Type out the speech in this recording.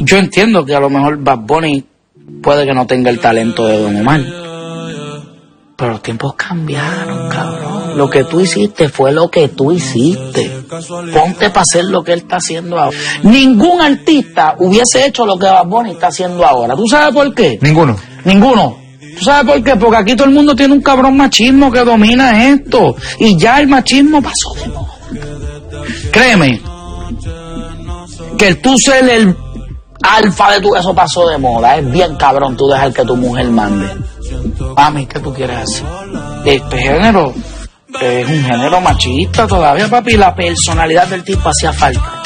Yo entiendo que a lo mejor Bad Bunny puede que no tenga el talento de Don Omar, pero los tiempos cambiaron, cabrón. Lo que tú hiciste fue lo que tú hiciste. Ponte para hacer lo que él está haciendo ahora. Ningún artista hubiese hecho lo que Bad Bunny está haciendo ahora. ¿Tú sabes por qué? Ninguno. ¿Tú sabes por qué? Porque aquí todo el mundo tiene un cabrón machismo que domina esto. Y ya el machismo pasó de moda. Créeme que el tú ser el alfa de tu eso pasó de moda. Es bien cabrón tú dejar que tu mujer mande. Mami, ¿qué tú quieres hacer? Este género es un género machista todavía, papi. La personalidad del tipo hacía falta.